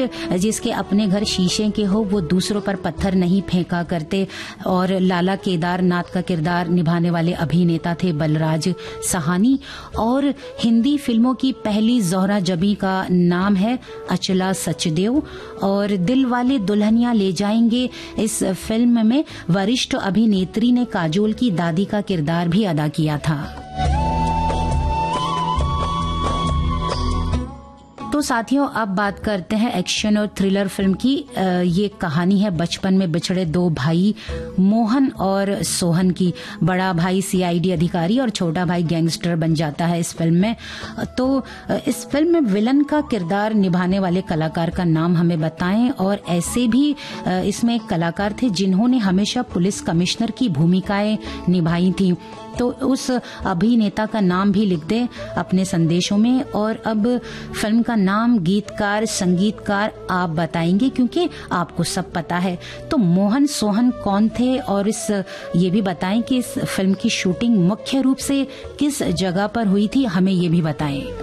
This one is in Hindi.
सेठ जिसके अपने घर शीशे के हो वो दूसरों पर पत्थर नहीं फेंका करते। और लाला केदारनाथ का किरदार निभाने वाले अभिनेता थे बलराज सहानी। और हिंदी फिल्मों की पहली जोहरा जबी का नाम है अचला सचदेव। और दिल वाले दुल्हनिया ले जाएंगे इस फिल्म में वरिष्ठ अभिनेत्री ने काजोल की दादी का किरदार भी अदा किया था। तो साथियों, अब बात करते हैं एक्शन और थ्रिलर फिल्म की। ये कहानी है बचपन में बिछड़े दो भाई मोहन और सोहन की। बड़ा भाई सीआईडी अधिकारी और छोटा भाई गैंगस्टर बन जाता है इस फिल्म में। तो इस फिल्म में विलन का किरदार निभाने वाले कलाकार का नाम हमें बताएं। और ऐसे भी इसमें कलाकार थे जिन्होंने हमेशा पुलिस कमिश्नर की भूमिकाएं निभाई थी। तो उस अभिनेता का नाम भी लिख दें अपने संदेशों में। और अब फिल्म का नाम, गीतकार, संगीतकार आप बताएंगे क्योंकि आपको सब पता है। तो मोहन सोहन कौन थे और ये भी बताएं कि इस फिल्म की शूटिंग मुख्य रूप से किस जगह पर हुई थी, हमें ये भी बताएं।